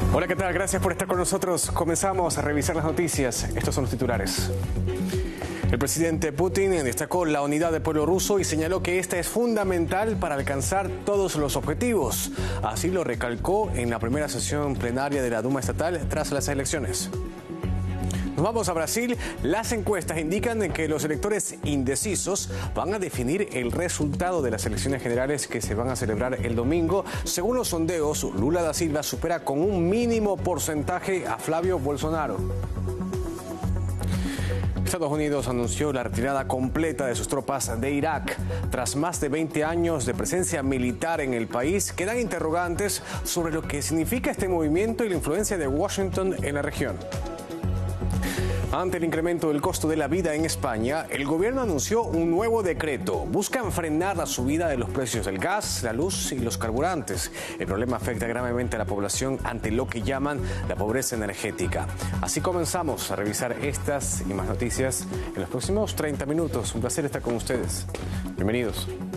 Hola, ¿qué tal? Gracias por estar con nosotros. Comenzamos a revisar las noticias. Estos son los titulares. El presidente Putin destacó la unidad del pueblo ruso y señaló que esta es fundamental para alcanzar todos los objetivos. Así lo recalcó en la primera sesión plenaria de la Duma estatal tras las elecciones. Nos vamos a Brasil. Las encuestas indican que los electores indecisos van a definir el resultado de las elecciones generales que se van a celebrar el domingo. Según los sondeos, Lula da Silva supera con un mínimo porcentaje a Flavio Bolsonaro. Estados Unidos anunció la retirada completa de sus tropas de Irak. Tras más de 20 años de presencia militar en el país, quedan interrogantes sobre lo que significa este movimiento y la influencia de Washington en la región. Ante el incremento del costo de la vida en España, el gobierno anunció un nuevo decreto. Buscan frenar la subida de los precios del gas, la luz y los carburantes. El problema afecta gravemente a la población ante lo que llaman la pobreza energética. Así comenzamos a revisar estas y más noticias en los próximos 30 minutos. Un placer estar con ustedes. Bienvenidos.